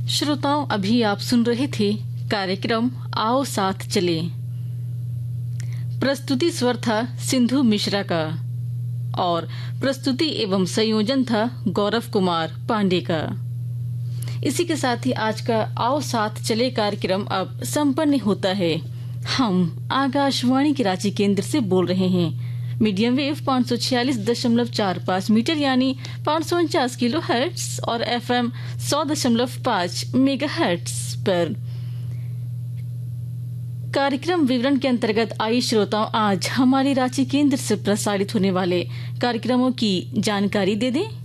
श्रोताओं, अभी आप सुन रहे थे कार्यक्रम आओ साथ चले। प्रस्तुति स्वर था सिंधु मिश्रा का और प्रस्तुति एवं संयोजन था गौरव कुमार पांडे का। इसी के साथ ही आज का आओ साथ चले कार्यक्रम अब संपन्न होता है। हम आकाशवाणी के रांची केंद्र से बोल रहे हैं। मीडियम वेव 546.45 मीटर यानी 549 किलो हर्ट्ज और FM 100.5 मेगा हर्ट्ज पर। कार्यक्रम विवरण के अंतर्गत आइए श्रोताओं, आज हमारे रांची केंद्र से प्रसारित होने वाले कार्यक्रमों की जानकारी दे दें।